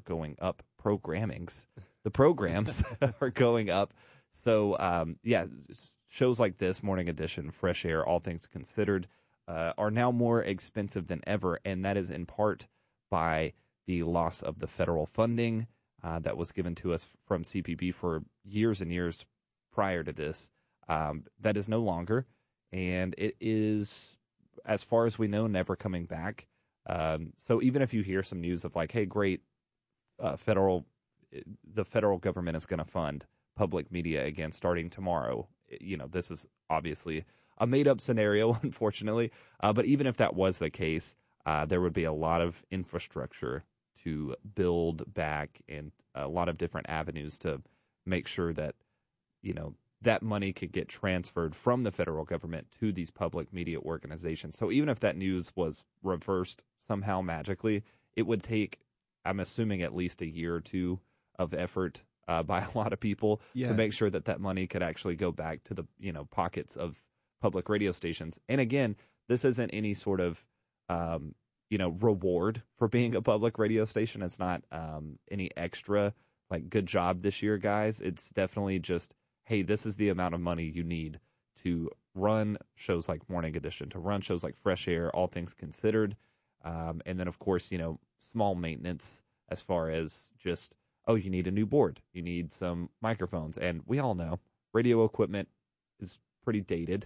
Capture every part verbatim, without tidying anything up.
going up. Programmings, the programs are going up. So, um, yeah, shows like this, Morning Edition, Fresh Air, All Things Considered, uh, are now more expensive than ever. And that is in part by the loss of the federal funding uh, that was given to us from C P B for years and years prior to this. Um, that is no longer. And it is, as far as we know, never coming back. Um, so even if you hear some news of like, hey, great, uh, federal, the federal government is going to fund public media again starting tomorrow. You know, this is obviously a made-up scenario, unfortunately. Uh, but even if that was the case, uh, there would be a lot of infrastructure to build back and a lot of different avenues to make sure that, you know, that money could get transferred from the federal government to these public media organizations. So even if that news was reversed somehow magically, it would take, I'm assuming, at least a year or two of effort uh, by a lot of people yeah. to make sure that that money could actually go back to the, you know, pockets of public radio stations. And again, this isn't any sort of, um, you know, reward for being a public radio station. It's not um, any extra, like, good job this year, guys. It's definitely just, hey, this is the amount of money you need to run shows like Morning Edition, to run shows like Fresh Air, All Things Considered. Um, and then, of course, you know, small maintenance as far as just, oh, you need a new board. You need some microphones. And we all know radio equipment is pretty dated.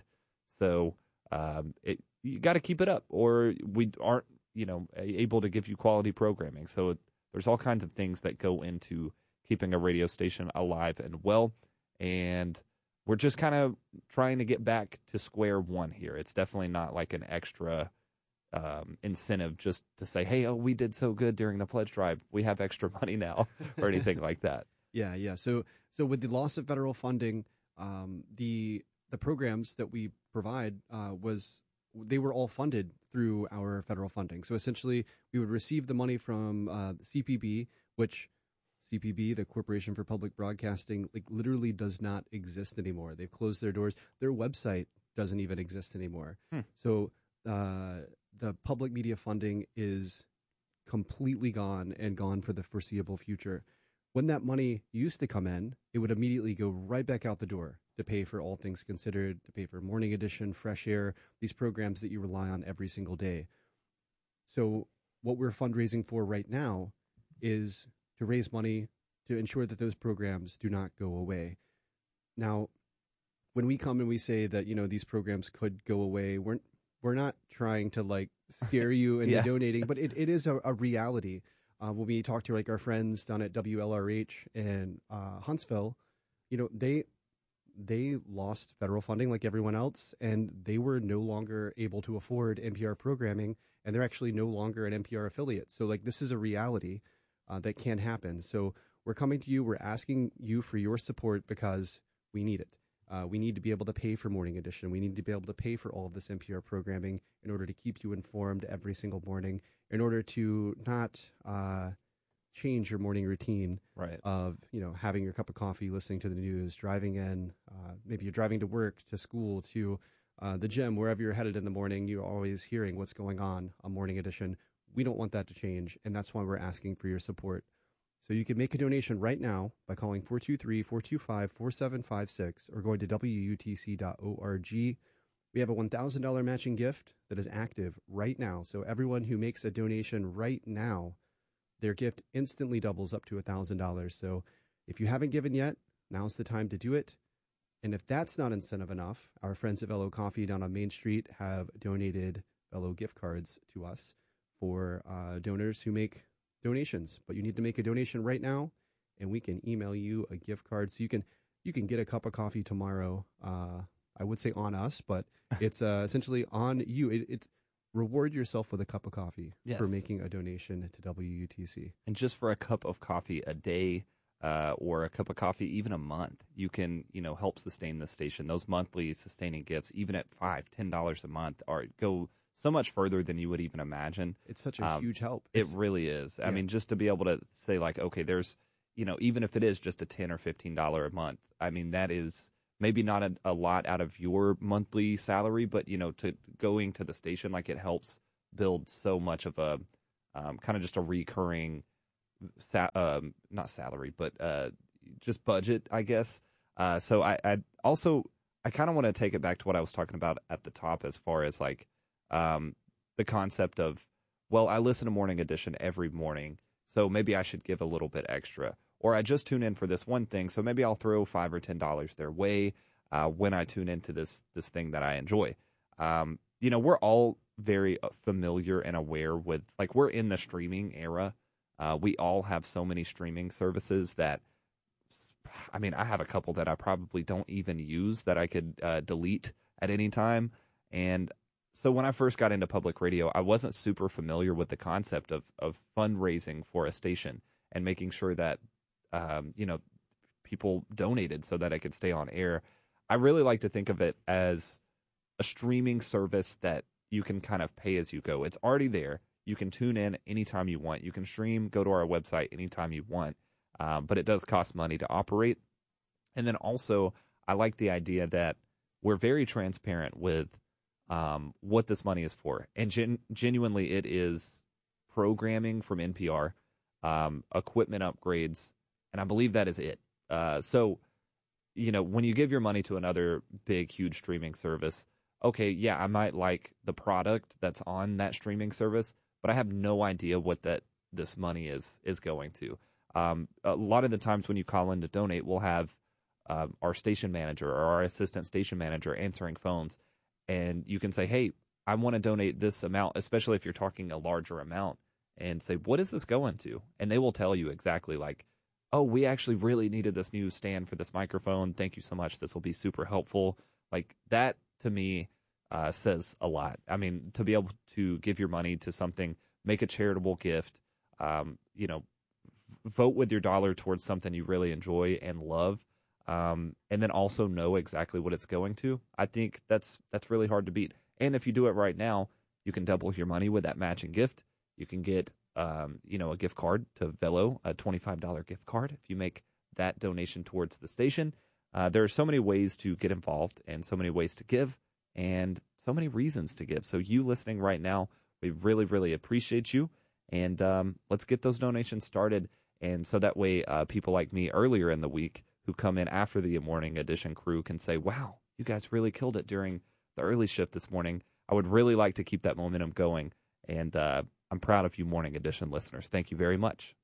So um, it, you got to keep it up or we aren't, you know, able to give you quality programming. So it, there's all kinds of things that go into keeping a radio station alive and well. And we're just kind of trying to get back to square one here. It's definitely not like an extra um, incentive just to say, hey, oh, we did so good during the pledge drive. We have extra money now or anything like that. Yeah, yeah. So so with the loss of federal funding, um, the the programs that we provide uh, was they were all funded through our federal funding. So essentially, we would receive the money from uh, the C P B, which C P B, the Corporation for Public Broadcasting, like literally does not exist anymore. They've closed their doors. Their website doesn't even exist anymore. Hmm. So uh, the public media funding is completely gone and gone for the foreseeable future. When that money used to come in, it would immediately go right back out the door to pay for All Things Considered, to pay for Morning Edition, Fresh Air, these programs that you rely on every single day. So what we're fundraising for right now is to raise money to ensure that those programs do not go away. Now, when we come and we say that, you know, these programs could go away, we're we're not trying to like scare you into yeah. donating, but it, it is a, a reality. Uh, when we talk to like our friends down at W L R H in uh, Huntsville, you know, they they lost federal funding like everyone else, and they were no longer able to afford N P R programming, and they're actually no longer an N P R affiliate. So like this is a reality uh, that can happen. So we're coming to you. We're asking you for your support because we need it. Uh, we need to be able to pay for Morning Edition. We need to be able to pay for all of this N P R programming in order to keep you informed every single morning, in order to not uh, change your morning routine right. of, you know, having your cup of coffee, listening to the news, driving in. Uh, maybe you're driving to work, to school, to uh, the gym, wherever you're headed in the morning. You're always hearing what's going on on Morning Edition. We don't want that to change, and that's why we're asking for your support. So you can make a donation right now by calling four two three, four two five, four seven five six or going to W U T C dot org. We have a one thousand dollars matching gift that is active right now. So everyone who makes a donation right now, their gift instantly doubles up to one thousand dollars. So if you haven't given yet, now's the time to do it. And if that's not incentive enough, our friends at Velo Coffee down on Main Street have donated Velo gift cards to us for uh, donors who make donations. But you need to make a donation right now, and we can email you a gift card. So you can you can get a cup of coffee tomorrow. Uh, I would say on us, but it's uh, essentially on you. It, it's reward yourself with a cup of coffee yes. for making a donation to W U T C. And just for a cup of coffee a day uh, or a cup of coffee even a month, you can, you know, help sustain the station. Those monthly sustaining gifts, even at five dollars, ten dollars a month, are go so much further than you would even imagine. It's such a um, huge help. It It's, really is. I yeah. mean, just to be able to say like, okay, there's, you know, even if it is just a ten or fifteen dollars a month, I mean, that is maybe not a, a lot out of your monthly salary, but, you know, to going to the station, like it helps build so much of a um, kind of just a recurring sa- um, not salary, but uh, just budget, I guess. Uh, so I, I also I kind of want to take it back to what I was talking about at the top, as far as like um, the concept of, well, I listen to Morning Edition every morning, so maybe I should give a little bit extra, or I just tune in for this one thing, so maybe I'll throw five or ten dollars their way uh, when I tune into this this thing that I enjoy. Um, you know, we're all very familiar and aware with, like, we're in the streaming era. Uh, we all have so many streaming services that, I mean, I have a couple that I probably don't even use that I could uh, delete at any time. And so when I first got into public radio, I wasn't super familiar with the concept of, of fundraising for a station and making sure that, um, you know, people donated so that I could stay on air. I really like to think of it as a streaming service that you can kind of pay as you go. It's already there. You can tune in anytime you want. You can stream, go to our website anytime you want. Um, but it does cost money to operate. And then also, I like the idea that we're very transparent with um, what this money is for. And gen- genuinely, it is programming from N P R, um, equipment upgrades, and I believe that is it. Uh, so, you know, when you give your money to another big, huge streaming service, okay, yeah, I might like the product that's on that streaming service, but I have no idea what that this money is is going to. Um, a lot of the times when you call in to donate, we'll have uh, our station manager or our assistant station manager answering phones, and you can say, hey, I want to donate this amount, especially if you're talking a larger amount, and say, what is this going to? And they will tell you exactly, like, oh, we actually really needed this new stand for this microphone. Thank you so much. This will be super helpful. Like, that, to me, uh, says a lot. I mean, to be able to give your money to something, make a charitable gift, um, you know, vote with your dollar towards something you really enjoy and love, um, and then also know exactly what it's going to. I think that's that's really hard to beat. And if you do it right now, you can double your money with that matching gift. You can get, um, you know, a gift card to Velo, a twenty-five dollars gift card, if you make that donation towards the station. Uh, there are so many ways to get involved and so many ways to give and so many reasons to give. So you listening right now, we really, really appreciate you. And um, let's get those donations started. And so that way uh, people like me earlier in the week who come in after the Morning Edition crew can say, wow, you guys really killed it during the early shift this morning. I would really like to keep that momentum going. And uh, I'm proud of you Morning Edition listeners. Thank you very much.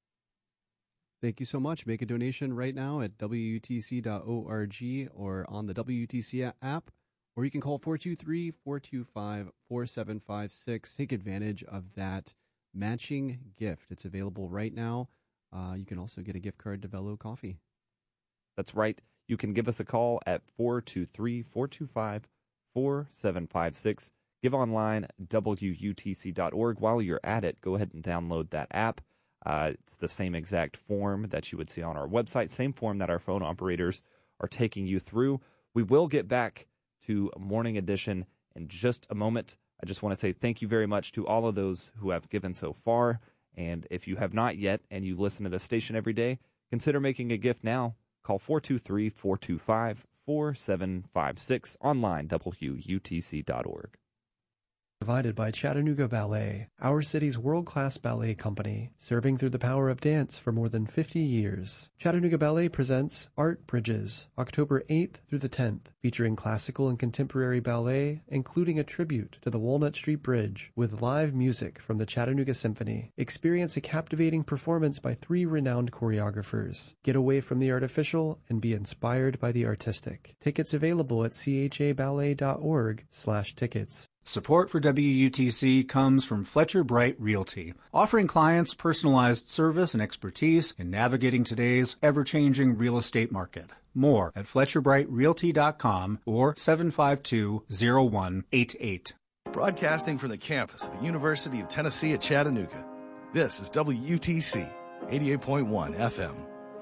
Thank you so much. Make a donation right now at W U T C dot org or on the W U T C app, or you can call four two three, four two five, four seven five six. Take advantage of that matching gift. It's available right now. Uh, you can also get a gift card to Velo Coffee. That's right. You can give us a call at four two three, four two five, four seven five six. Give online, W U T C dot org. While you're at it, go ahead and download that app. Uh, it's the same exact form that you would see on our website, same form that our phone operators are taking you through. We will get back to Morning Edition in just a moment. I just want to say thank you very much to all of those who have given so far. And if you have not yet and you listen to this station every day, consider making a gift now. Call four two three, four two five, four seven five six, online, W U T C dot org. Provided by Chattanooga Ballet, our city's world-class ballet company, serving through the power of dance for more than fifty years. Chattanooga Ballet presents Art Bridges, October eighth through the tenth, featuring classical and contemporary ballet, including a tribute to the Walnut Street Bridge, with live music from the Chattanooga Symphony. Experience a captivating performance by three renowned choreographers. Get away from the artificial and be inspired by the artistic. Tickets available at chaballet.org slash tickets. Support for W U T C comes from Fletcher Bright Realty, offering clients personalized service and expertise in navigating today's ever-changing real estate market. More at fletcher bright realty dot com or seven five two, zero one eight eight. Broadcasting from the campus of the University of Tennessee at Chattanooga, this is W U T C eighty-eight point one F M.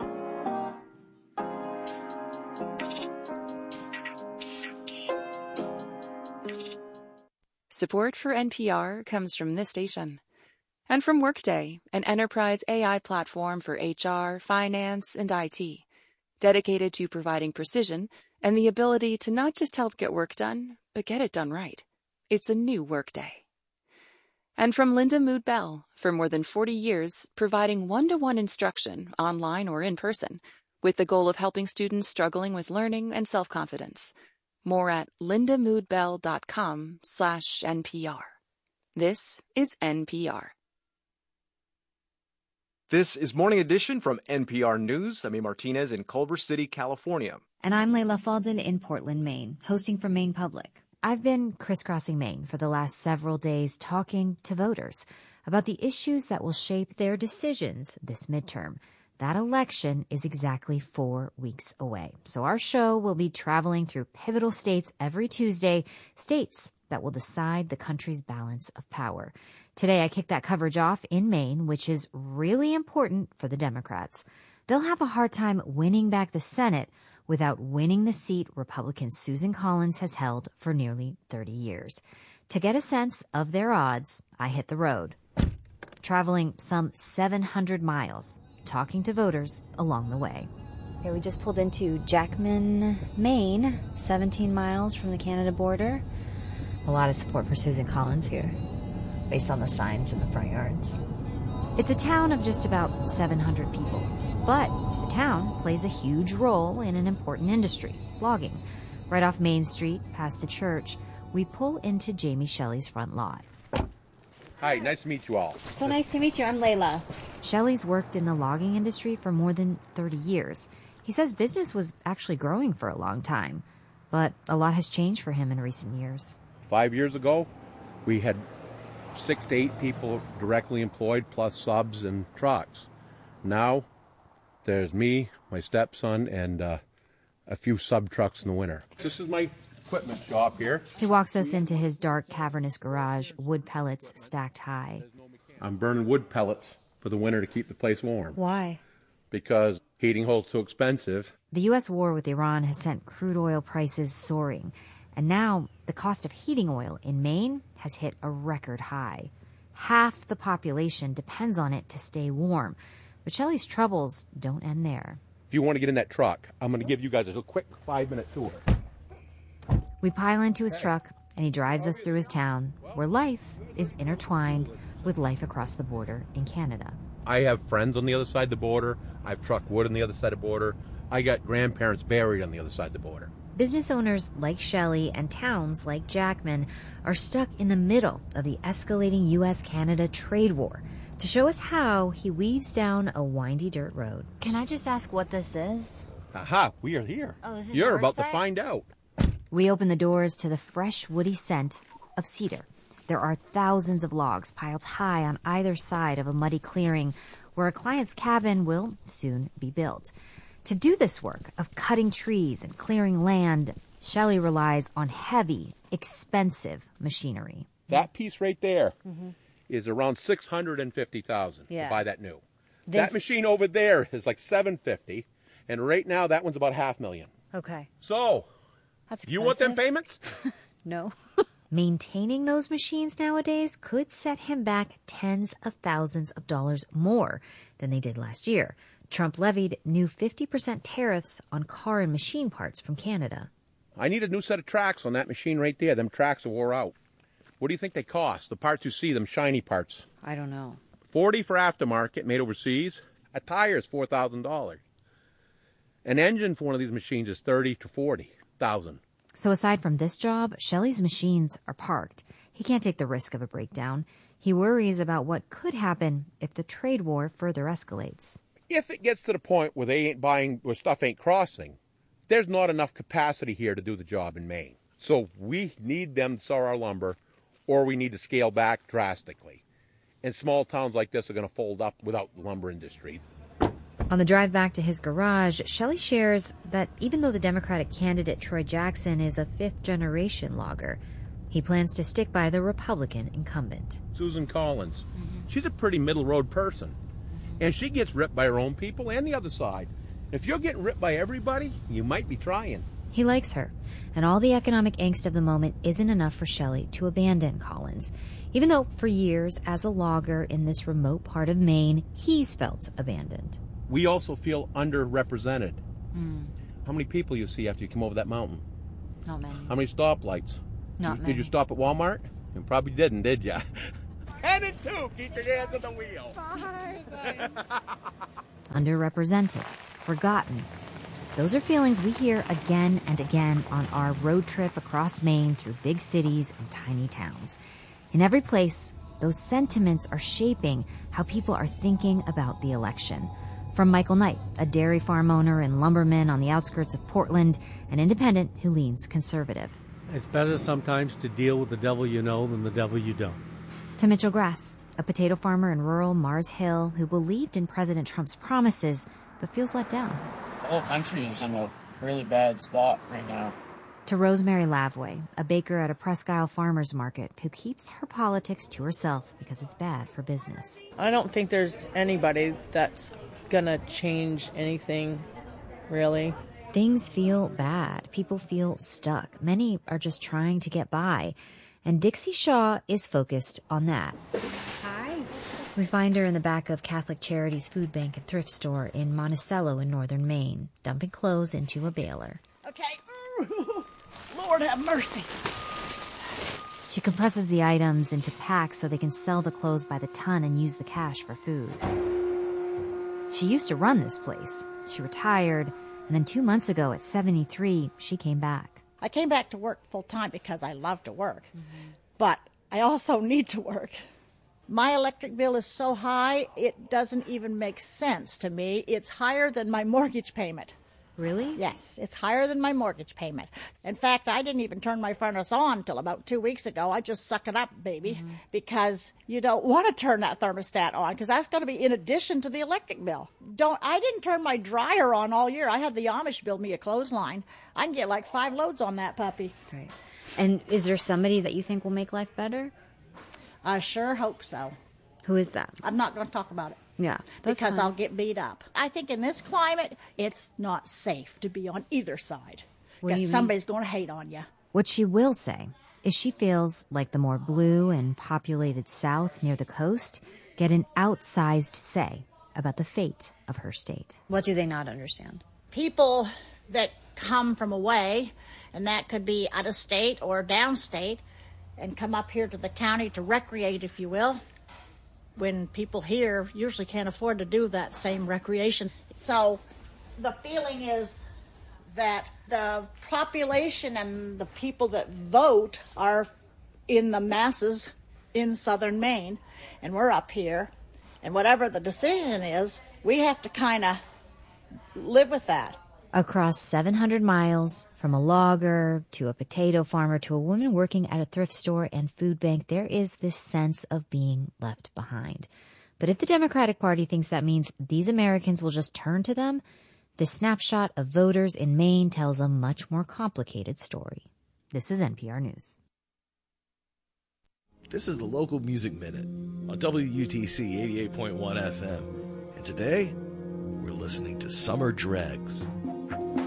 Support for N P R comes from this station and from Workday, an enterprise A I platform for H R, finance, and I T, dedicated to providing precision and the ability to not just help get work done, but get it done right. It's a new Workday. And from Linda Mood Bell, for more than forty years, providing one-to-one instruction, online or in person, with the goal of helping students struggling with learning and self-confidence. More at lindamoodbell.com slash NPR. This is N P R. This is Morning Edition from N P R News. I'm A. Martinez in Culver City, California. And I'm Layla Falden in Portland, Maine, hosting for Maine Public. I've been crisscrossing Maine for the last several days talking to voters about the issues that will shape their decisions this midterm. That election is exactly four weeks away. So our show will be traveling through pivotal states every Tuesday, states that will decide the country's balance of power. Today, I kick that coverage off in Maine, which is really important for the Democrats. They'll have a hard time winning back the Senate without winning the seat Republican Susan Collins has held for nearly thirty years. To get a sense of their odds, I hit the road, traveling some seven hundred miles, talking to voters along the way. Okay, we just pulled into Jackman, Maine, seventeen miles from the Canada border. A lot of support for Susan Collins here, based on the signs in the front yards. It's a town of just about seven hundred people, but the town plays a huge role in an important industry, logging. Right off Main Street, past the church, we pull into Jamie Shelley's front lot. Hi, nice to meet you all. So nice to meet you. I'm Layla. Shelley's worked in the logging industry for more than thirty years. He says business was actually growing for a long time, but a lot has changed for him in recent years. Five years ago, we had six to eight people directly employed, plus subs and trucks. Now, there's me, my stepson, and uh, a few sub trucks in the winter. This is my equipment shop here. He walks us into his dark, cavernous garage, wood pellets stacked high. I'm burning wood pellets for the winter to keep the place warm. Why? Because heating oil's too expensive. The U S war with Iran has sent crude oil prices soaring, and now the cost of heating oil in Maine has hit a record high. Half the population depends on it to stay warm. But Shelley's troubles don't end there. If you want to get in that truck, I'm going to give you guys a quick five-minute tour. We pile into his truck, and he drives us through his town, where life is intertwined with life across the border in Canada. I have friends on the other side of the border. I've trucked wood on the other side of the border. I got grandparents buried on the other side of the border. Business owners like Shelley and towns like Jackman are stuck in the middle of the escalating U S Canada trade war. To show us how, he weaves down a windy dirt road. Can I just ask what this is? Aha, we are here. Oh, this is You're your about site? to find out. We open the doors to the fresh, woody scent of cedar. There are thousands of logs piled high on either side of a muddy clearing where a client's cabin will soon be built. To do this work of cutting trees and clearing land, Shelley relies on heavy, expensive machinery. That piece right there Mm-hmm. is around six hundred fifty thousand dollars Yeah. to buy that new. This- That machine over there is like seven hundred fifty thousand dollars, and right now that one's about half million. Okay. So, That's you want them expensive. payments? No. Maintaining those machines nowadays could set him back tens of thousands of dollars more than they did last year. Trump levied new fifty percent tariffs on car and machine parts from Canada. I need a new set of tracks on that machine right there. Them tracks are wore out. What do you think they cost? The parts you see, them shiny parts. I don't know. forty for aftermarket, made overseas. A tire is four thousand dollars. An engine for one of these machines is thirty to forty thousand. So aside from this job, Shelley's machines are parked. He can't take the risk of a breakdown. He worries about what could happen if the trade war further escalates. If it gets to the point where they ain't buying, where stuff ain't crossing, there's not enough capacity here to do the job in Maine. So we need them to saw our lumber, or we need to scale back drastically. And small towns like this are going to fold up without the lumber industry. On the drive back to his garage, Shelley shares that even though the Democratic candidate Troy Jackson is a fifth-generation logger, he plans to stick by the Republican incumbent. Susan Collins, she's a pretty middle-road person. And she gets ripped by her own people and the other side. If you're getting ripped by everybody, you might be trying. He likes her, and all the economic angst of the moment isn't enough for Shelley to abandon Collins. Even though for years, as a logger in this remote part of Maine, he's felt abandoned. We also feel underrepresented. Mm. How many people you see after you come over that mountain? Not many. How many stoplights? Not did, many. Did you stop at Walmart? You probably didn't, did ya? ten and two. Keep your hands on the wheel. Bye. Bye. Underrepresented, forgotten. Those are feelings we hear again and again on our road trip across Maine through big cities and tiny towns. In every place, those sentiments are shaping how people are thinking about the election. From Michael Knight, a dairy farm owner and lumberman on the outskirts of Portland, an independent who leans conservative. It's better sometimes to deal with the devil you know than the devil you don't. To Mitchell Grass, a potato farmer in rural Mars Hill who believed in President Trump's promises but feels let down. The whole country is in a really bad spot right now. To Rosemary Lavway, a baker at a Presque Isle farmers market who keeps her politics to herself because it's bad for business. I don't think there's anybody that's gonna change anything, really. Things feel bad. People feel stuck. Many are just trying to get by. And Dixie Shaw is focused on that. Hi. We find her in the back of Catholic Charities Food Bank and Thrift Store in Monticello in northern Maine, dumping clothes into a baler. Okay. Lord have mercy. She compresses the items into packs so they can sell the clothes by the ton and use the cash for food. She used to run this place. She retired, and then two months ago at seventy-three, she came back. I came back to work full time because I love to work, mm-hmm. but I also need to work. My electric bill is so high, it doesn't even make sense to me. It's higher than my mortgage payment. Really? Yes, it's higher than my mortgage payment. In fact, I didn't even turn my furnace on until about two weeks ago. I just suck it up, baby, mm-hmm. because you don't want to turn that thermostat on because that's going to be in addition to the electric bill. Don't. I didn't turn my dryer on all year. I had the Amish build me a clothesline. I can get like five loads on that puppy. Right. And is there somebody that you think will make life better? I sure hope so. Who is that? I'm not going to talk about it. Yeah, because fine. I'll get beat up. I think in this climate, it's not safe to be on either side because somebody's going to hate on you. What she will say is she feels like the more blue and populated South near the coast get an outsized say about the fate of her state. What do they not understand? People that come from away, and that could be out of state or downstate, and come up here to the county to recreate, if you will, when people here usually can't afford to do that same recreation. So the feeling is that the population and the people that vote are in the masses in southern Maine, and we're up here, and whatever the decision is, we have to kind of live with that. Across seven hundred miles, from a logger to a potato farmer to a woman working at a thrift store and food bank, there is this sense of being left behind. But if the Democratic Party thinks that means these Americans will just turn to them, this snapshot of voters in Maine tells a much more complicated story. This is N P R News. This is the Local Music Minute on W U T C eighty-eight point one F M. And today, we're listening to Summer Dregs.